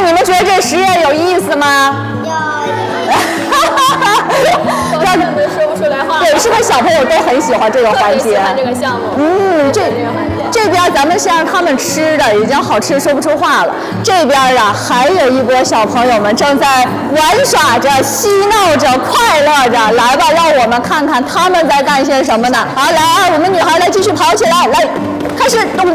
你们觉得这实验有意思吗？ 根本说不出来话。 对，是不是小朋友都很喜欢这个环节？ 喜欢这个项目。 这边咱们先让他们吃的已经好吃说不出话了。这边啊，还有一波小朋友们正在玩耍着、嬉闹着、快乐着。来吧，让我们看看他们在干些什么呢？好，来，我们女孩来继续跑起来，来，开始，动，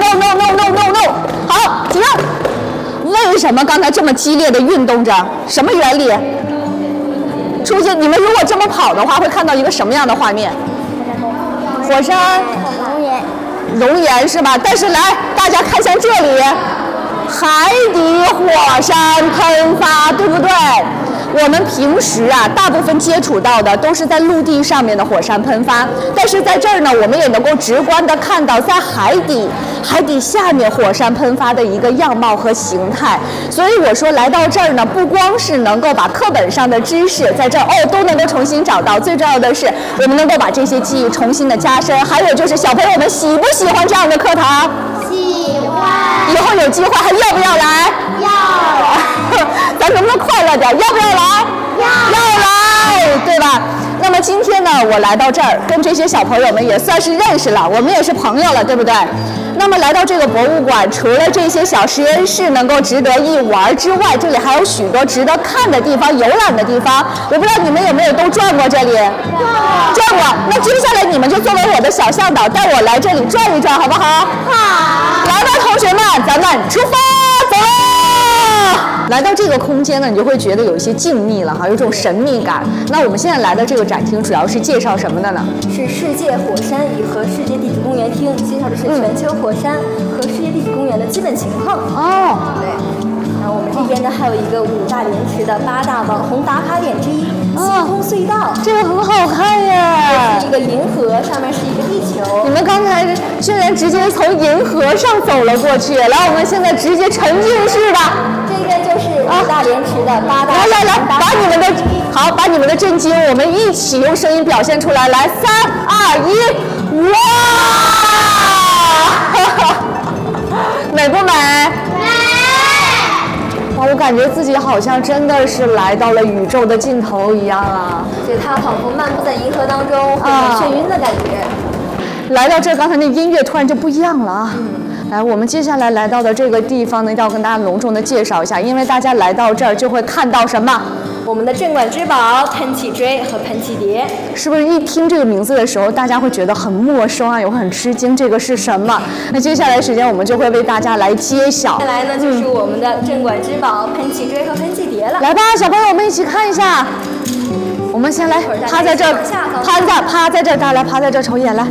好，几个。为什么刚才这么激烈的运动着？什么原理？出去，你们如果这么跑的话，会看到一个什么样的画面？火山，熔岩是吧？但是来，大家看向这里，海底火山喷发，对不对？我们平时啊，大部分接触到的都是在陆地上面的火山喷发，但是在这儿呢，我们也能够直观的看到在海底下面火山喷发的一个样貌和形态。所以我说来到这儿呢，不光是能够把课本上的知识在这儿都能够重新找到，最重要的是我们能够把这些记忆重新的加深。还有就是小朋友们喜不喜欢这样的课堂？ 喜欢。 以后有机会还要不要来？ 要。 咱能不能快乐点？要不要来？要来，对吧？那么今天呢，我来到这儿，跟这些小朋友们也算是认识了，我们也是朋友了，对不对？那么来到这个博物馆，除了这些小实验室能够值得一玩之外，这里还有许多值得看的地方、游览的地方。我不知道你们有没有都转过这里？转过。那接下来你们就作为我的小向导，带我来这里转一转，好不好？好。来吧，同学们，咱们出发，走喽！来到这个空间呢，你就会觉得有一些静谧了哈，有种神秘感。那我们现在来到这个展厅，主要是介绍什么的呢？ 是世界火山和世界地质公园厅，介绍的是全球火山和世界地质公园的基本情况。 哦， 对。然后我们这边呢还有一个5大连池的8大网红打卡点之一——星空隧道， 这个很好看耶！ 是一个银河，上面是一个地球。 你们刚才居然直接从银河上走了过去，来，我们现在直接沉浸式的。 这边就是5大连池的8大。 来，把你们的震惊，我们一起用声音表现出来。来，3、2、1，哇！美不美？哇，我感觉自己好像真的是来到了宇宙的尽头一样啊！ 对，它仿佛漫步在银河当中，会有眩晕的感觉。 来到这，刚才那音乐突然就不一样了啊！来，我们接下来来到的这个地方呢，要跟大家隆重的介绍一下，因为大家来到这儿就会看到什么？ 我们的镇馆之宝喷气锥和喷气碟。 是不是一听这个名字的时候，大家会觉得很陌生啊，也会很吃惊，这个是什么？那接下来时间我们就会为大家来揭晓。 接下来呢，就是我们的镇馆之宝喷气锥和喷气碟了。 来吧，小朋友们一起看一下。我们先来趴在这儿，趴在这儿，大家来趴在这儿瞅一眼来。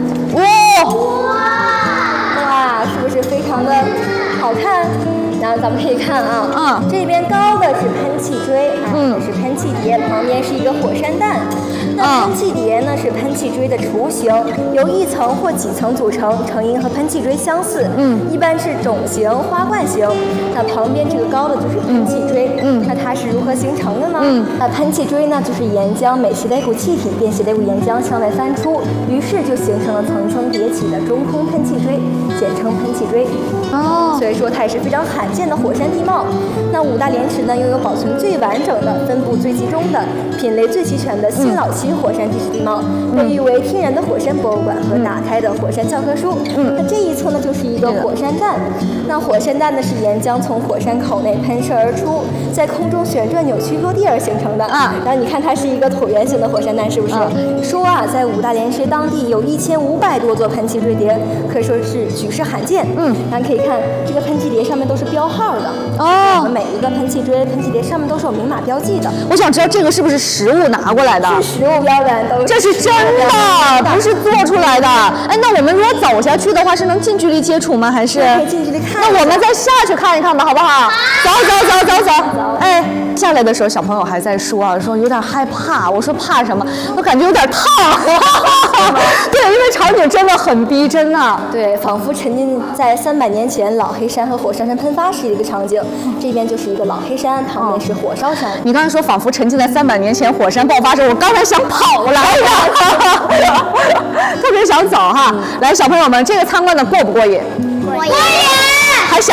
哇，是不是非常的好看？然后咱们可以看啊，这边高的是喷气锥，这是喷气碟，旁边是一个火山弹。那喷气碟呢是喷气锥的雏形，由1层或几层组成，成因和喷气锥相似，一般是种形、花冠形。那旁边这个高的就是喷气锥，那它是如何形成的呢？那喷气锥呢就是岩浆镁系类股气体变系类股岩浆向外翻出，于是就形成了层层叠起的中空喷气锥，简称喷气锥。所以说它也是非常罕见的火山地貌。那5大连池呢，拥有保存最完整的、分布最集中的、品类最齐全的新老期火山地质地貌，被誉为天然的火山博物馆和打开的火山教科书。那这一侧呢，就是一个火山弹。那火山弹呢，是岩浆从火山口内喷射而出，在空中旋转扭曲落地而形成的。然后你看它是一个椭圆形的火山弹，是不是？说在5大连池当地有1500多座喷气锥碟，可以说是举世罕见。咱可以看这个喷气碟上面都是标号的。我们每一个喷气锥、喷气碟上面都是有明码标记的。 我想知道这个是不是实物拿过来的？ 是实物标本，都是。 这是真的，不是做出来的。哎，那我们如果走下去的话，是能近距离接触吗？还是？ 可以近距离看。 那我们再下去看一看吧，好不好？走。哎，下来的时候小朋友还在说有点害怕。我说怕什么？我感觉有点烫。对，因为场景真的很逼真啊。 对，仿佛沉浸在300年前老黑山和火烧山喷发时的一个场景。这边就是一个老黑山，旁边是火烧山。 你刚才说仿佛沉浸在300年前火山爆发时，我刚才想跑来着，特别想走哈。来，小朋友们，这个参观的过不过瘾？ 过瘾。